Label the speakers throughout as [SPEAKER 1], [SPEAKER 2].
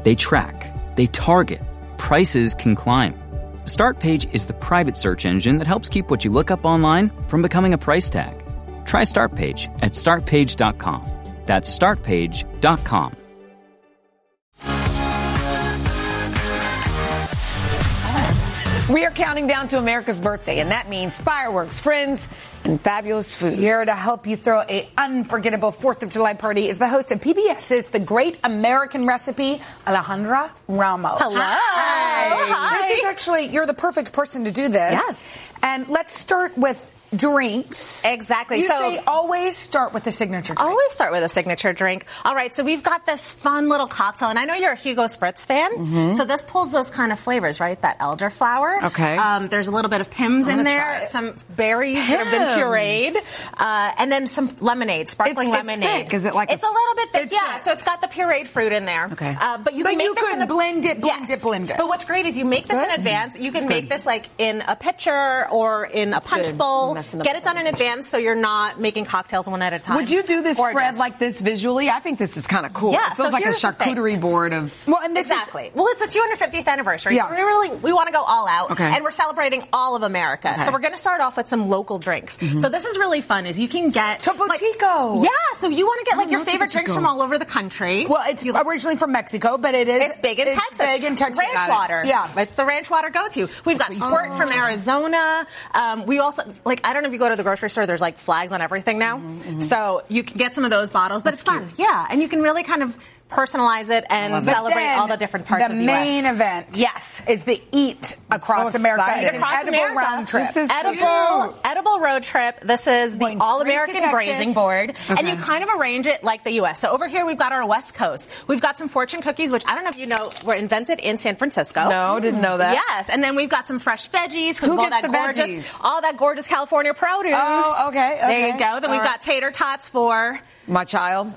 [SPEAKER 1] They track, they target, prices can climb. Startpage is the private search engine that helps keep what you look up online from becoming a price tag. Try Startpage at startpage.com. That's startpage.com.
[SPEAKER 2] We are counting down to America's birthday, and that means fireworks, friends, and fabulous food.
[SPEAKER 3] Here to help you throw an unforgettable 4th of July party is the host of PBS's The Great American Recipe, Alejandra Ramos.
[SPEAKER 4] Hello.
[SPEAKER 3] Hi. This is actually, you're the perfect person to do this.
[SPEAKER 4] Yes.
[SPEAKER 3] And let's start with drinks.
[SPEAKER 4] Exactly.
[SPEAKER 3] You say always start with a signature drink.
[SPEAKER 4] Always start with a signature drink. All right, so we've got this fun little cocktail, and I know you're a Hugo Spritz fan, so this pulls those kind of flavors, right? That elderflower.
[SPEAKER 2] Okay.
[SPEAKER 4] There's a little bit of Pimm's in there, some berries that have been pureed, and then some lemonade, sparkling lemonade.
[SPEAKER 2] Thick. Is it like
[SPEAKER 4] it's a little bit thick, yeah. So it's got the pureed fruit in there.
[SPEAKER 3] Okay.
[SPEAKER 4] But you can make this in a
[SPEAKER 3] blend it.
[SPEAKER 4] But what's great is you make this in advance. You can make this like in a pitcher or in a punch bowl. Get it done in advance so you're not making cocktails one at a time.
[SPEAKER 2] Would you do this spread like this visually? I think this is kind of cool.
[SPEAKER 4] Yeah,
[SPEAKER 2] it feels like a charcuterie board of...
[SPEAKER 3] Well, and this
[SPEAKER 4] exactly. Well, it's the 250th anniversary, so we want to go all out, and we're celebrating all of America. So we're going to start off with some local drinks. So this is really fun, is you can get...
[SPEAKER 3] Topo Chico.
[SPEAKER 4] Yeah, so you want to get like your favorite drinks from all over the country.
[SPEAKER 3] Well, it's originally from Mexico, but it's
[SPEAKER 4] big in Texas.
[SPEAKER 3] Big in Texas.
[SPEAKER 4] Ranch water.
[SPEAKER 3] Yeah.
[SPEAKER 4] It's the ranch water go-to. We've got Squirt from Arizona. We also, like, I don't know if you go to the grocery store, there's like flags on everything now. So you can get some of those bottles, but it's fun. Yeah, and you can really kind of personalize it and celebrate all the different parts of the U.S.
[SPEAKER 3] The main event is the Eat Across America. It's an edible round trip.
[SPEAKER 4] This is edible road trip. This is the All-American Grazing Board. And you kind of arrange it like the U.S. So over here we've got our West Coast. We've got some fortune cookies, which I don't know if you know were invented in San Francisco.
[SPEAKER 2] No, didn't know that.
[SPEAKER 4] Yes. And then we've got some fresh veggies.
[SPEAKER 2] Who gets the veggies?
[SPEAKER 4] All that gorgeous California produce.
[SPEAKER 2] Oh, okay.
[SPEAKER 4] There you go. Then we've got tater tots for...
[SPEAKER 2] my child.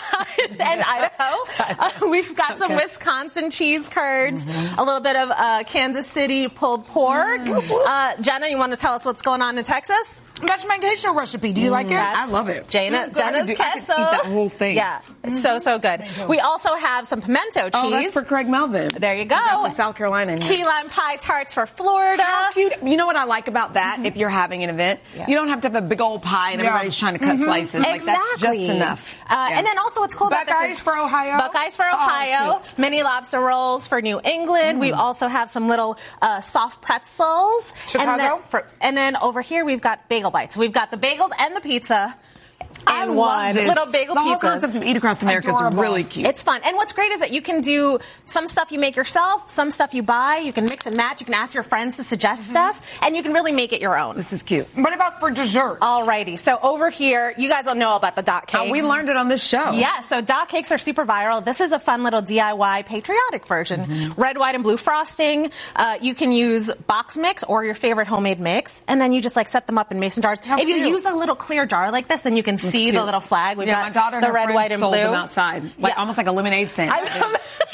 [SPEAKER 4] And Idaho. We've got some Wisconsin cheese curds, a little bit of Kansas City pulled pork. Jenna, you want to tell us what's going on in Texas?
[SPEAKER 3] That's my queso recipe. Do you like it?
[SPEAKER 2] I love it.
[SPEAKER 4] Jenna's queso.
[SPEAKER 2] I could eat that whole thing.
[SPEAKER 4] Yeah, it's so good. We also have some pimento cheese.
[SPEAKER 2] Oh, that's for Craig Melvin.
[SPEAKER 4] There you go.
[SPEAKER 2] The South Carolina.
[SPEAKER 4] Key lime pie tarts for Florida.
[SPEAKER 2] How cute. You know what I like about that? If you're having an event, you don't have to have a big old pie and everybody's trying to cut slices. Like that's just enough.
[SPEAKER 4] And then also what's cool about this
[SPEAKER 3] Buckeyes for Ohio.
[SPEAKER 4] Buckeyes for Ohio. Mini lobster rolls for New England. We also have some little soft pretzels.
[SPEAKER 3] Chicago.
[SPEAKER 4] And then over here we've got bagel bites. We've got the bagels and the pizza.
[SPEAKER 2] I love this.
[SPEAKER 4] Little bagel
[SPEAKER 2] the
[SPEAKER 4] pizzas.
[SPEAKER 2] The whole concept of Eat Across America is really cute.
[SPEAKER 4] It's fun. And what's great is that you can do some stuff you make yourself, some stuff you buy. You can mix and match. You can ask your friends to suggest stuff. And you can really make it your own.
[SPEAKER 2] This is cute.
[SPEAKER 3] What about for dessert?
[SPEAKER 4] Alrighty. So over here, you guys all know about the dot cakes.
[SPEAKER 2] We learned it on this show.
[SPEAKER 4] Yeah. So dot cakes are super viral. This is a fun little DIY patriotic version. Red, white, and blue frosting. You can use box mix or your favorite homemade mix. And then you just like set them up in mason jars. If you use a little clear jar like this, then you can see the little flag. We've got
[SPEAKER 2] my daughter and
[SPEAKER 4] the red, white, and
[SPEAKER 2] sold
[SPEAKER 4] blue
[SPEAKER 2] them outside, almost like a lemonade stand.
[SPEAKER 4] I love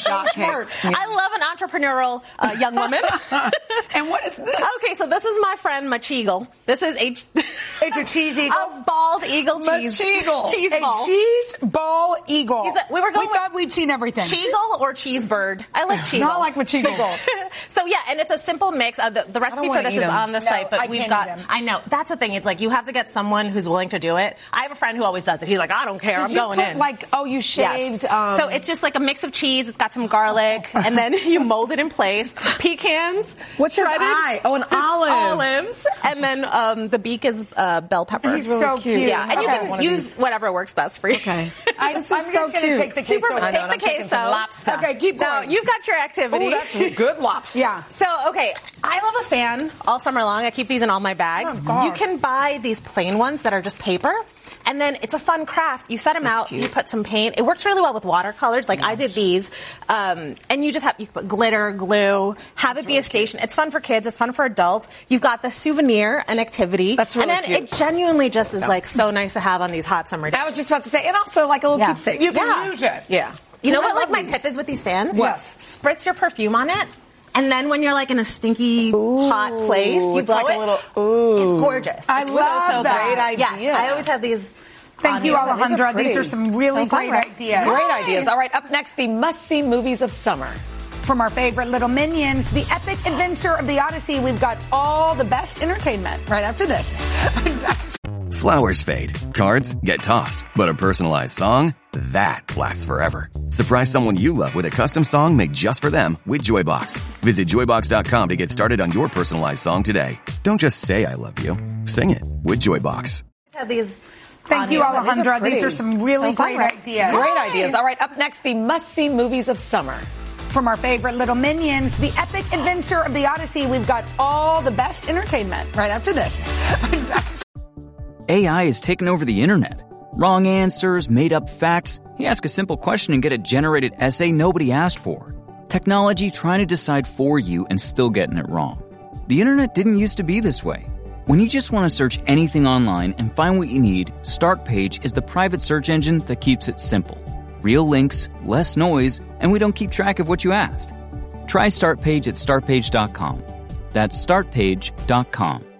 [SPEAKER 4] I love an entrepreneurial young woman.
[SPEAKER 2] And what is this?
[SPEAKER 4] Okay, so this is my friend Macheagle. This is
[SPEAKER 3] it's a cheese eagle.
[SPEAKER 4] A bald eagle cheese.
[SPEAKER 3] Macheagle.
[SPEAKER 4] Cheese
[SPEAKER 3] a
[SPEAKER 4] ball.
[SPEAKER 3] cheese ball eagle.
[SPEAKER 4] We
[SPEAKER 3] thought we'd seen everything.
[SPEAKER 4] Cheagle or cheesebird? I like Cheagle.
[SPEAKER 2] Not like Macheagle.
[SPEAKER 4] So yeah, and it's a simple mix. The recipe for this is on the site, but we've got. I know that's the thing. It's like you have to get someone who's willing to do it. I have a friend who always does it. He's like, I don't care. I'm going in.
[SPEAKER 2] Like, you shaved.
[SPEAKER 4] Yes. So it's just like a mix of cheese. It's got some garlic, and then you mold it in place. Pecans.
[SPEAKER 2] What's
[SPEAKER 4] shredded?
[SPEAKER 2] An olive.
[SPEAKER 4] Olives, and then the beak is bell pepper.
[SPEAKER 3] He's so cute.
[SPEAKER 4] Yeah, and you can use whatever works best for you.
[SPEAKER 2] Okay.
[SPEAKER 3] I'm just going to take the queso.
[SPEAKER 4] Take the queso.
[SPEAKER 3] Okay, keep going.
[SPEAKER 4] Now, you've got your activity.
[SPEAKER 2] Ooh, that's good lobster.
[SPEAKER 3] Yeah.
[SPEAKER 4] So, okay, I love a fan all summer long. I keep these in all my bags. You can buy these plain ones that are just paper. And then it's a fun craft. You set them out. Cute. You put some paint. It works really well with watercolors. Like I did these. And you can put glitter, glue, have it be a station. It's fun for kids. It's fun for adults. You've got the souvenir and activity.
[SPEAKER 2] That's really
[SPEAKER 4] cute. And then it genuinely just is like so nice to have on these hot summer days.
[SPEAKER 2] I was just about to say, and also like a little keepsake.
[SPEAKER 3] You can use it.
[SPEAKER 2] Yeah.
[SPEAKER 4] You know what my tip is with these fans?
[SPEAKER 3] What?
[SPEAKER 4] Spritz your perfume on it. And then when you're like in a stinky, hot place, you blow
[SPEAKER 2] like
[SPEAKER 4] it.
[SPEAKER 2] A little,
[SPEAKER 4] it's gorgeous.
[SPEAKER 3] I love that.
[SPEAKER 4] Great idea. Yeah, I always have these
[SPEAKER 3] Thank you, Alejandra. These are some really great ideas.
[SPEAKER 2] Great ideas. All right, up next, the must-see movies of summer.
[SPEAKER 3] From our favorite little minions, the epic adventure of the Odyssey, we've got all the best entertainment right after this.
[SPEAKER 5] Flowers fade, cards get tossed, but a personalized song, that lasts forever. Surprise someone you love with a custom song made just for them with Joybox. Visit Joybox.com to get started on your personalized song today. Don't just say I love you. Sing it with Joybox.
[SPEAKER 3] Thank you, Alejandra. These are some really great ideas.
[SPEAKER 2] Great ideas. All right, up next, the must-see movies of summer.
[SPEAKER 3] From our favorite little minions, the epic adventure of the Odyssey, we've got all the best entertainment right after this.
[SPEAKER 1] AI has taken over the internet. Wrong answers, made-up facts. You ask a simple question and get a generated essay nobody asked for. Technology trying to decide for you and still getting it wrong. The internet didn't used to be this way. When you just want to search anything online and find what you need, Startpage is the private search engine that keeps it simple. Real links, less noise, and we don't keep track of what you asked. Try Startpage at startpage.com. That's startpage.com.